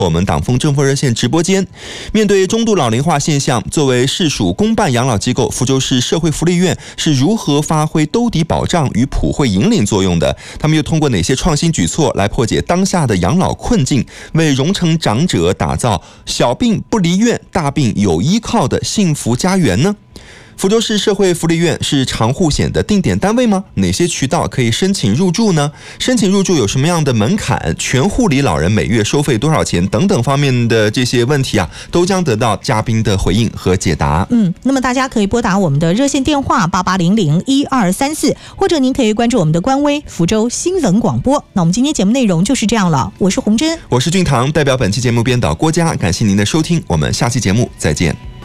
我们党风政风热线直播间。面对中度老龄化现象，作为市属公办养老机构，福州市社会福利院是如何发挥兜底保障与普惠引领作用的？他们又通过哪些创新举措来破解当下的养老困境，为荣成长者打造小病不离院、大病有依靠的幸福家园呢？福州市社会福利院是长护险的定点单位吗？哪些渠道可以申请入住呢？申请入住有什么样的门槛？全护理老人每月收费多少钱？等等方面的这些问题都将得到嘉宾的回应和解答。 那么大家可以拨打我们的热线电话88001234，或者您可以关注我们的官微福州新闻广播。那我们今天节目内容就是这样了，我是洪珍， 我是俊堂，代表本期节目编导郭嘉，感谢您的收听，我们下期节目再见。